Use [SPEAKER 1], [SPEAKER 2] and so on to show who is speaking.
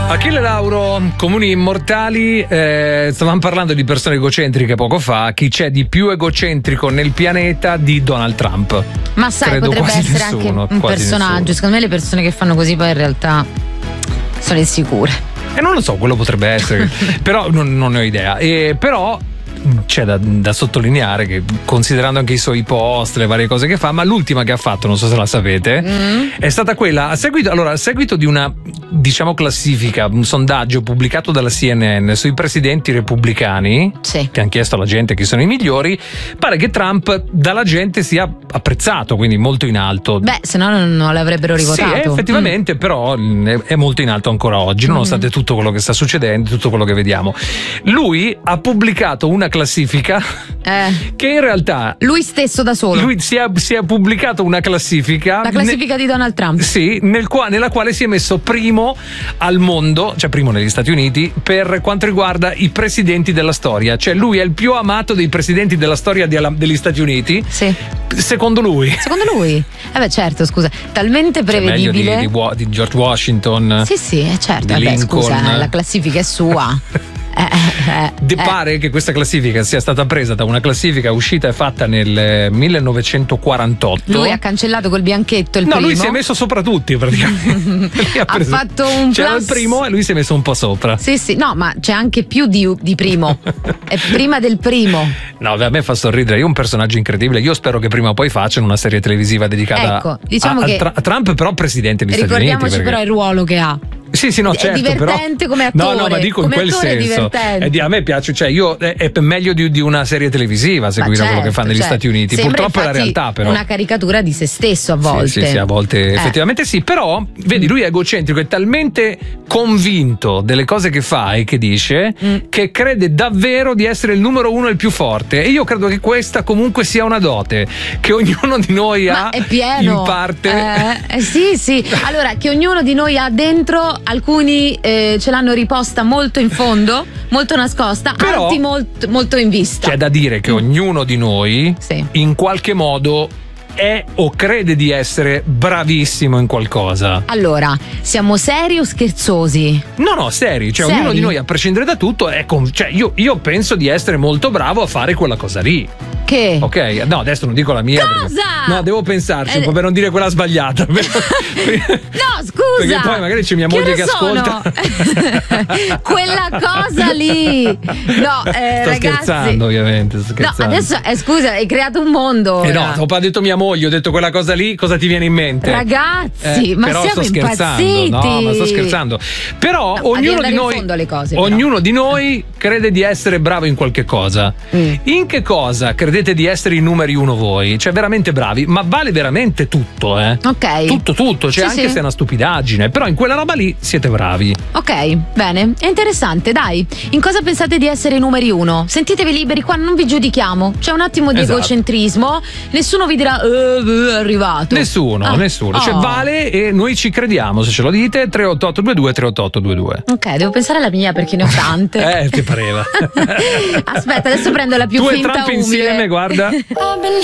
[SPEAKER 1] Achille Lauro, Comuni Immortali. Stavamo parlando di persone egocentriche poco fa. Chi c'è di più egocentrico nel pianeta di Donald Trump?
[SPEAKER 2] Ma sai,
[SPEAKER 1] credo
[SPEAKER 2] potrebbe
[SPEAKER 1] quasi
[SPEAKER 2] essere
[SPEAKER 1] nessuno,
[SPEAKER 2] anche un personaggio.
[SPEAKER 1] nessuno.
[SPEAKER 2] Secondo me le persone che fanno così poi in realtà sono insicure.
[SPEAKER 1] Non lo so, quello potrebbe essere, però non ne ho idea. Però c'è da sottolineare che, considerando anche i suoi post, le varie cose che fa, ma l'ultima che ha fatto, non so se la sapete, è stata quella a seguito di una, diciamo, classifica, un sondaggio pubblicato dalla CNN sui presidenti repubblicani,
[SPEAKER 2] Sì.
[SPEAKER 1] che hanno chiesto alla gente chi sono i migliori. Pare che Trump dalla gente sia apprezzato, quindi molto in alto.
[SPEAKER 2] Beh, se no non l'avrebbero rivotato.
[SPEAKER 1] Sì, effettivamente, però è molto in alto ancora oggi, nonostante tutto quello che sta succedendo, tutto quello che vediamo. Lui ha pubblicato una classifica che in realtà
[SPEAKER 2] lui stesso da solo.
[SPEAKER 1] lui si è pubblicato una classifica.
[SPEAKER 2] La classifica di Donald Trump.
[SPEAKER 1] Sì, nella quale si è messo primo al mondo, cioè primo negli Stati Uniti, per quanto riguarda i presidenti della storia. Cioè lui è il più amato dei presidenti della storia degli Stati Uniti.
[SPEAKER 2] Sì.
[SPEAKER 1] Secondo lui.
[SPEAKER 2] Secondo lui? Beh, certo, scusa, talmente prevedibile.
[SPEAKER 1] Meglio di George Washington.
[SPEAKER 2] Sì, certo.
[SPEAKER 1] di
[SPEAKER 2] Beh,
[SPEAKER 1] Lincoln.
[SPEAKER 2] scusa, la classifica è sua.
[SPEAKER 1] Pare che questa classifica sia stata presa da una classifica uscita e fatta nel 1948.
[SPEAKER 2] Lui ha cancellato col bianchetto il primo.
[SPEAKER 1] No, lui si è messo sopra tutti praticamente.
[SPEAKER 2] Ha fatto un
[SPEAKER 1] C'era
[SPEAKER 2] plus.
[SPEAKER 1] il primo e lui si è messo un po' sopra.
[SPEAKER 2] Sì, no, ma c'è anche più di primo. È prima del primo.
[SPEAKER 1] No, a me fa sorridere, io un personaggio incredibile. Io spero che prima o poi facciano una serie televisiva dedicata
[SPEAKER 2] Ecco, diciamo che
[SPEAKER 1] a Trump, però presidente degli Stati Uniti.
[SPEAKER 2] Ricordiamoci però il ruolo che ha.
[SPEAKER 1] Sì, no, certo,
[SPEAKER 2] è divertente
[SPEAKER 1] però,
[SPEAKER 2] come attore.
[SPEAKER 1] No, ma dico
[SPEAKER 2] come
[SPEAKER 1] in quel
[SPEAKER 2] attore
[SPEAKER 1] senso.
[SPEAKER 2] È
[SPEAKER 1] A me piace, cioè è meglio di una serie televisiva seguire quello che fa negli Stati Uniti.
[SPEAKER 2] Sembra,
[SPEAKER 1] Purtroppo è la realtà, però.
[SPEAKER 2] Una caricatura di se stesso a volte.
[SPEAKER 1] Sì, a volte effettivamente sì, però vedi, lui è egocentrico, è talmente convinto delle cose che fa e che dice che crede davvero di essere il numero uno e il più forte. E io credo che questa comunque sia una dote che ognuno di noi ha
[SPEAKER 2] è pieno.
[SPEAKER 1] in parte.
[SPEAKER 2] Sì. Allora, che ognuno di noi ha dentro, alcuni ce l'hanno riposta molto in fondo, molto nascosta,
[SPEAKER 1] Però
[SPEAKER 2] altri molto in vista.
[SPEAKER 1] C'è da dire che ognuno di noi in qualche modo è o crede di essere bravissimo in qualcosa.
[SPEAKER 2] Allora, siamo seri o scherzosi?
[SPEAKER 1] No, seri. Cioè, ognuno di noi, a prescindere da tutto, io penso di essere molto bravo a fare quella cosa lì.
[SPEAKER 2] Che?
[SPEAKER 1] Ok, no, adesso non dico la mia.
[SPEAKER 2] Cosa?
[SPEAKER 1] No, devo pensarci un po' per non dire quella sbagliata.
[SPEAKER 2] No, scusa.
[SPEAKER 1] Perché poi magari c'è mia moglie che ascolta.
[SPEAKER 2] Quella cosa lì. No,
[SPEAKER 1] sto scherzando, ovviamente.
[SPEAKER 2] No, adesso scusa, hai creato un mondo.
[SPEAKER 1] No, ho detto mia moglie, ho detto quella cosa lì, cosa ti viene in mente?
[SPEAKER 2] Ragazzi, ma
[SPEAKER 1] però
[SPEAKER 2] siamo
[SPEAKER 1] sto scherzando.
[SPEAKER 2] impazziti.
[SPEAKER 1] No, ma sto scherzando. Però ognuno di noi,
[SPEAKER 2] in fondo alle cose,
[SPEAKER 1] ognuno di noi crede di essere bravo in qualche cosa. In che cosa credete di essere i numeri uno voi? Cioè veramente bravi, ma vale veramente tutto,
[SPEAKER 2] Ok.
[SPEAKER 1] Tutto, cioè anche se è una stupidaggine, però in quella roba lì siete bravi.
[SPEAKER 2] Ok, bene, è interessante, dai. In cosa pensate di essere i numeri uno? Sentitevi liberi, qua non vi giudichiamo. C'è un attimo di egocentrismo, nessuno vi dirà è arrivato.
[SPEAKER 1] Nessuno. Cioè vale e noi ci crediamo, se ce lo dite. 38822 38822.
[SPEAKER 2] Ok, devo pensare alla mia perché ne ho tante.
[SPEAKER 1] Ti pareva.
[SPEAKER 2] Aspetta, adesso prendo la più
[SPEAKER 1] tu
[SPEAKER 2] finta
[SPEAKER 1] e Trump
[SPEAKER 2] umile.
[SPEAKER 1] insieme, guarda.